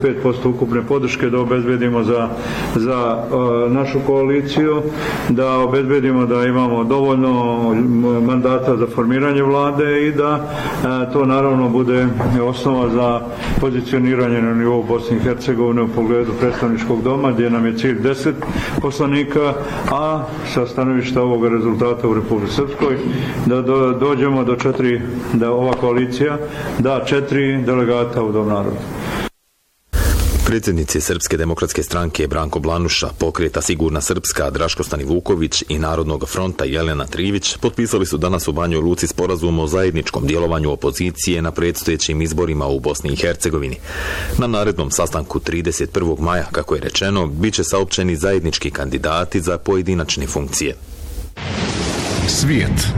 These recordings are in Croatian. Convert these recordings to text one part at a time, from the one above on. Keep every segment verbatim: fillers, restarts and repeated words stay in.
pet posto ukupne podrške da obezbedimo za, za uh, našu koaliciju, da obezbedimo da imamo dovoljno mandata za formiranje vlade i da uh, to naravno bude osnova za pozicioniranje na nivou Bosne i Hercegovine u pogledu predstavničkog doma, gdje nam je cilj deset poslanika, a sa stanovišta ovoga rezultata u Republici Srpskoj da do, dođemo do četiri, da ova koalicija da četiri delegata u Dom naroda. Predsjednici Srpske demokratske stranke Branko Blanuša, Pokreta Sigurna Srpska Draško Stanivuković i Narodnog fronta Jelena Trivić potpisali su danas u Banjoj Luci sporazum o zajedničkom djelovanju opozicije na predstojećim izborima u Bosni i Hercegovini. Na narednom sastanku trideset prvog maja, kako je rečeno, bit će saopćeni zajednički kandidati za pojedinačne funkcije. Svijet.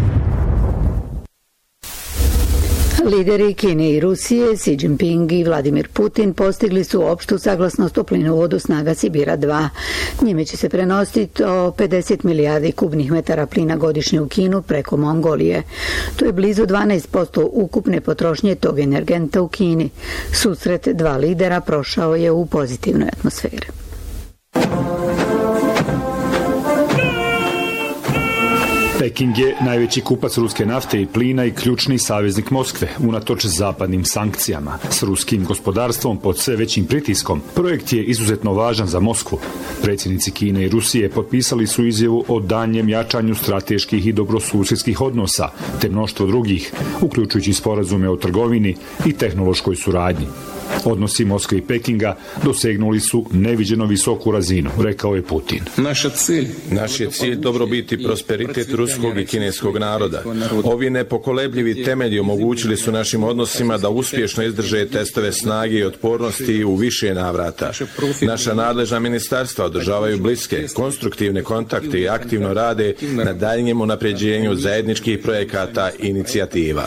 Lideri Kine i Rusije, Xi Jinping i Vladimir Putin postigli su opštu saglasnost o plinovodu Snaga Sibira dva. Njime će se prenositi o pedeset milijardi kubnih metara plina godišnje u Kinu preko Mongolije. To je blizu dvanaest posto ukupne potrošnje tog energenta u Kini. Susret dva lidera prošao je u pozitivnoj atmosferi. Peking je najveći kupac ruske nafte i plina i ključni saveznik Moskve, unatoč zapadnim sankcijama. S ruskim gospodarstvom pod sve većim pritiskom, projekt je izuzetno važan za Moskvu. Predsjednici Kine i Rusije potpisali su izjavu o daljnjem jačanju strateških i dobrosusjedskih odnosa, te mnoštvo drugih, uključujući sporazume o trgovini i tehnološkoj suradnji. Odnosi Moskve i Pekinga dosegnuli su neviđeno visoku razinu, rekao je Putin. Naš je cilj dobrobit i prosperitet ruskog i kineskog naroda. Ovi nepokolebljivi temelji omogućili su našim odnosima da uspješno izdrže testove snage i otpornosti u više navrata. Naša nadležna ministarstva održavaju bliske, konstruktivne kontakte i aktivno rade na daljnjem unapređenju zajedničkih projekata i inicijativa.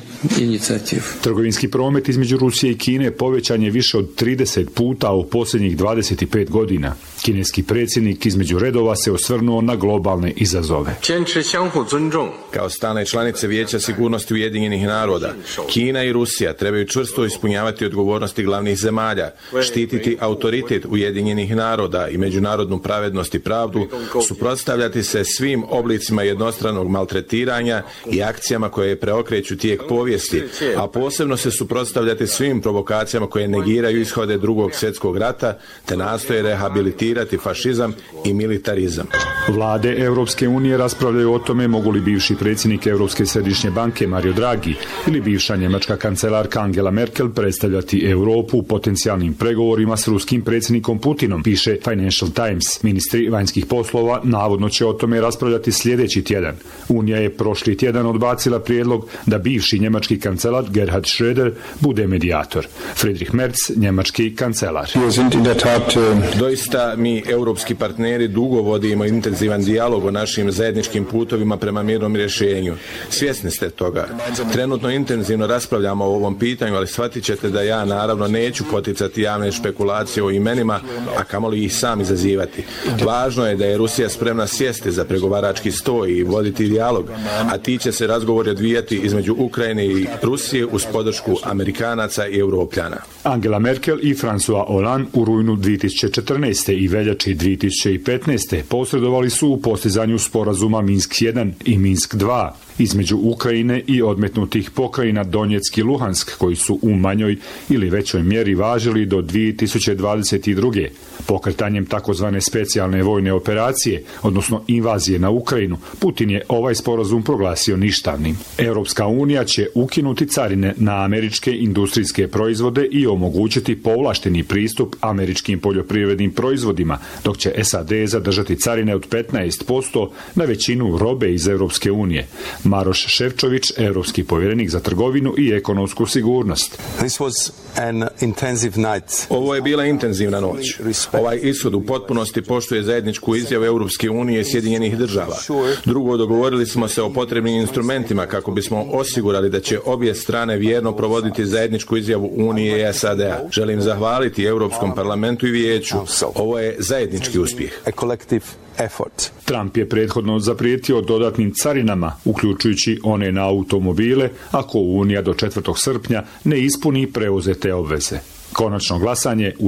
Trgovinski promet između Rusije i Kine povećan je više od trideset puta u posljednjih dvadeset pet godina. Kineski predsjednik između redova se osvrnuo na globalne izazove. Kao stalne članice Vijeća sigurnosti Ujedinjenih naroda, Kina i Rusija trebaju čvrsto ispunjavati odgovornosti glavnih zemalja, štititi autoritet Ujedinjenih naroda i međunarodnu pravednost i pravdu, suprotstavljati se svim oblicima jednostranog maltretiranja i akcijama koje preokreću tijek povijesti, a posebno se suprotstavljati svim provokacijama koje negiraju ishode drugog svjetskog rata, te nastoje rehabilitirati fašizam i militarizam. Vlade Europske unije raspravljaju o tome mogu li bivši predsjednik Europske središnje banke Mario Draghi ili bivša njemačka kancelarka Angela Merkel predstavljati Europu u potencijalnim pregovorima s ruskim predsjednikom Putinom, piše Financial Times. Ministri vanjskih poslova navodno će o tome raspravljati sljedeći tjedan. Unija je prošli tjedan odbacila prijedlog da bivši njemački kancelar Gerhard Schröder bude medijator. Friedrich Merz, njemački kancelar. Doista mi, europski partneri, dugo vodimo intenzivan dijalog o našim zajedničkim putovima prema mirnom rješenju. Svjesni ste toga. Trenutno intenzivno raspravljamo o ovom pitanju, ali shvatit ćete da ja naravno neću poticati javne špekulacije o imenima, a kamoli ih sam izazivati. Važno je da je Rusija spremna sjesti za pregovarački stoj i voditi dijalog, a ti će se razgovori odvijati između Ukrajine i Rusije uz podršku Amerikanaca i Europljana. Angela Merkel i François Hollande u rujnu dvije tisuće četrnaeste. i veljači dvije tisuće petnaeste. posredovali su u postizanju sporazuma Minsk jedan i Minsk dva između Ukrajine i odmetnutih pokrajina Donjeck i Luhansk, koji su u manjoj ili većoj mjeri važili do dvije tisuće dvadeset druge. Pokretanjem takozvane specijalne vojne operacije, odnosno invazije na Ukrajinu, Putin je ovaj sporazum proglasio ništavnim. Europska unija će ukinuti carine na američke industrijske proizvode i omogućiti povlašteni pristup američkim poljoprivrednim proizvodima, dok će S A D zadržati carine od petnaest posto na većinu robe iz Europske unije. Maroš Šefčović, europski povjerenik za trgovinu i ekonomsku sigurnost. Ovo je bila intenzivna noć. Ovaj ishod u potpunosti poštuje zajedničku izjavu Europske unije i Sjedinjenih država. Drugo, dogovorili smo se o potrebnim instrumentima kako bismo osigurali da će obje strane vjerno provoditi zajedničku izjavu Unije i S A D-a. Želim zahvaliti Europskom parlamentu i vijeću. Ovo je zajednički uspjeh. Trump je prethodno zaprijetio dodatnim carinama, uključujući one na automobile, ako Unija do četvrtog srpnja ne ispuni preuzete obveze. Konačno glasanje u